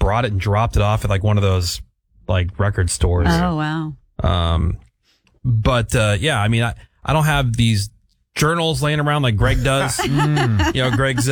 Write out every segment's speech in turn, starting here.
brought it and dropped it off at like one of those like record stores. Oh, wow. But I mean, I don't have these journals laying around like Greg does. Greg's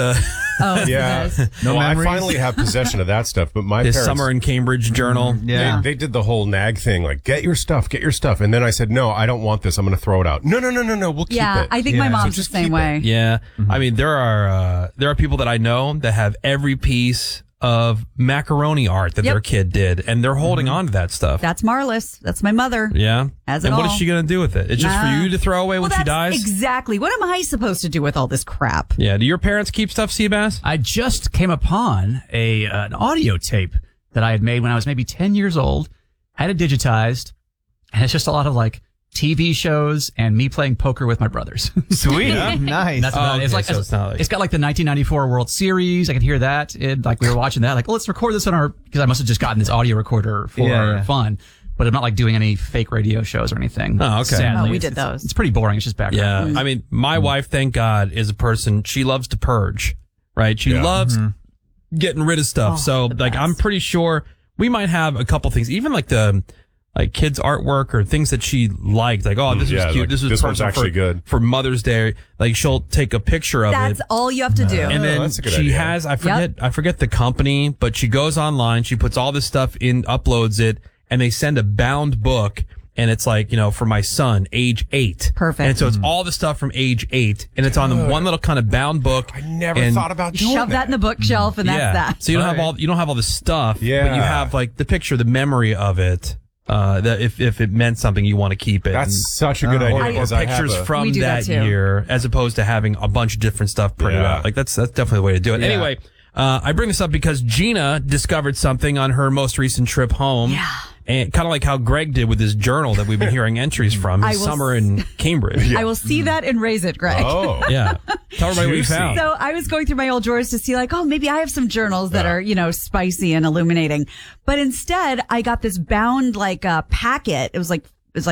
Yeah. No I memories? finally have possession of that stuff, but my his parents, summer in Cambridge journal. they did the whole nag thing, like, get your stuff. And then I said, no, I don't want this. I'm going to throw it out. No, we'll keep it. I think my mom's just the same keep way. it. Yeah. I mean, there are people that I know that have every piece of macaroni art that their kid did, and they're holding on to that stuff. That's Marlis. That's my mother. Yeah. Has it and what all. is she going to do with it? It's just for you to throw away when she dies? Exactly. What am I supposed to do with all this crap? Yeah. Do your parents keep stuff, Seabass? I just came upon an audio tape that I had made when I was maybe 10 years old. Had it digitized, and it's just a lot of like TV shows and me playing poker with my brothers. Sweet. Nice. That's about it. It's like, so it's not like- it's got like the 1994 World Series. I can hear that. Like we were watching that. Like, let's record this on because I must have just gotten this audio recorder for fun. But I'm not like doing any fake radio shows or anything. Oh, okay. Sadly. We did those. It's pretty boring. It's just background. Yeah. I mean, my wife, thank God, is a person, she loves to purge, right? She loves getting rid of stuff. So, like, I'm pretty sure we might have a couple things, even like the kids' artwork or things that she liked. Like, oh, this was cute. Like, this was this one's personal actually good. For Mother's Day. Like, she'll take a picture of That's it. all you have to do. And then that's a good she idea. has, I forget the company, but she goes online, she puts all this stuff in, uploads it, and they send a bound book. And it's like, for my son, age 8. Perfect. And so it's all the stuff from age 8. And it's on the one little kind of bound book. I never thought about doing Shove that in the bookshelf, and that's that. So you don't have all the stuff. But you have like the picture, the memory of it. That if it meant something, you want to keep it. That's such a good idea. Or because I have pictures a- from We do that that too. year, as opposed to having a bunch of different stuff printed out. Like that's definitely the way to do it. Anyway, I bring this up because Gina discovered something on her most recent trip home. Yeah. And kind of like how Greg did with his journal that we've been hearing entries from his summer in Cambridge. I will see that and raise it, Greg. Oh. Yeah. Tell everybody what you Juicy. found. So I was going through my old drawers to see like, oh, maybe I have some journals that are, spicy and illuminating. But instead, I got this bound like packet. It was like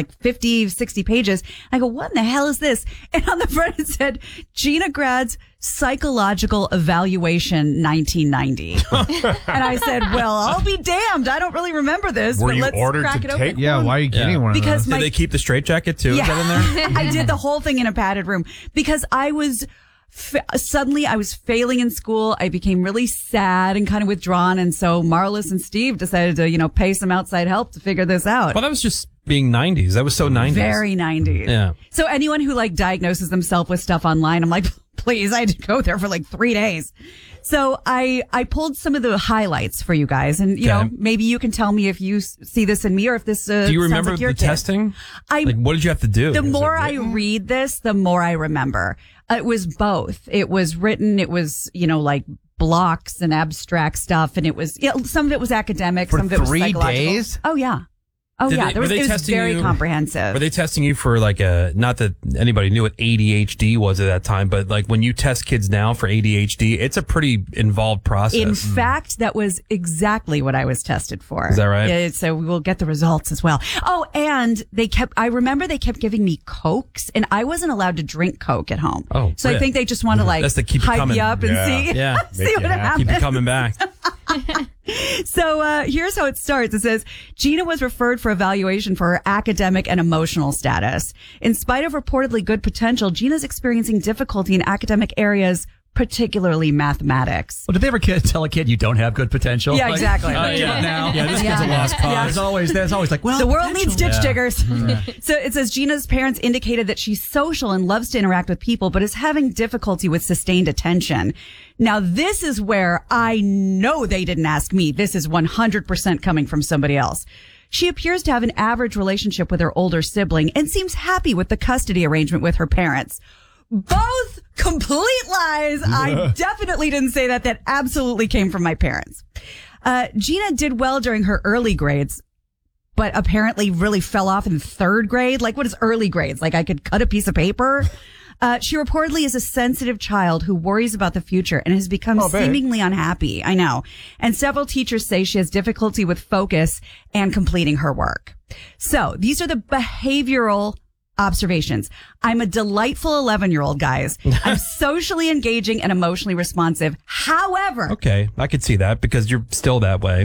50, 60 pages. I go, what in the hell is this? And on the front it said, Gina Grad's Psychological Evaluation 1990. And I said, well, I'll be damned. I don't really remember this. Were but you let's ordered crack to it take open. Yeah, why are you getting one of Because those? Did they keep the straitjacket too? Is that in there? I did the whole thing in a padded room because I was suddenly I was failing in school. I became really sad and kind of withdrawn. And so Marlis and Steve decided to, pay some outside help to figure this out. Well, that was just being 90s. That was so 90s. Very 90s. Yeah. So anyone who diagnoses themselves with stuff online, I'm like, please, I had to go there for 3 days. So I pulled some of the highlights for you guys, and maybe you can tell me if you see this in me or if this. Do you remember like your the kid. testing? What did you have to do? The more I read this, the more I remember. It was both. It was written. It was blocks and abstract stuff, and it was some of it was academic, For some of it was 3 psychological. days? Oh yeah. Oh Did yeah. they- were they it was testing very you- comprehensive. Were they testing you for not that anybody knew what ADHD was at that time, but when you test kids now for ADHD, it's a pretty involved process. In fact, that was exactly what I was tested for. Is that right? Yeah, so we will get the results as well. Oh, and I remember they kept giving me Cokes, and I wasn't allowed to drink Coke at home. Oh, so I good. think they just want to That's to keep it hype coming. you up and Yeah. see, Yeah. see Make what you happy. happens. Keep you coming back. So here's how it starts. It says, Gina was referred for evaluation for her academic and emotional status. In spite of reportedly good potential, Gina's experiencing difficulty in academic areas, particularly mathematics. Well, did they ever tell a kid you don't have good potential? Yeah, exactly. Give up now. Yeah, this kid's a lost cause. There's always like, well, The world needs ditch potential. diggers. So it says Gina's parents indicated that she's social and loves to interact with people, but is having difficulty with sustained attention. Now, this is where I know they didn't ask me. This is 100% coming from somebody else. She appears to have an average relationship with her older sibling and seems happy with the custody arrangement with her parents. Both complete lies. I definitely didn't say that. That absolutely came from my parents. Gina did well during her early grades, but apparently really fell off in third grade. What is early grades? I could cut a piece of paper. She reportedly is a sensitive child who worries about the future and has become seemingly unhappy. I know. And several teachers say she has difficulty with focus and completing her work. So these are the behavioral observations. I'm a delightful 11-year-old, guys. I'm socially engaging and emotionally responsive. However, Okay, I could see that because you're still that way.